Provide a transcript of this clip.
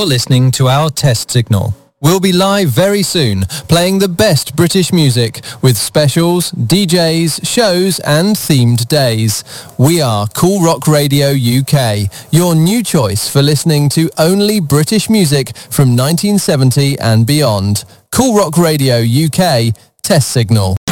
listening to our test signal. We'll be live very soon, playing the best British music with specials, DJs, shows and themed days. We are Cool Rock Radio UK, your new choice for listening to only British music from 1970 and beyond. Cool Rock Radio UK, test signal.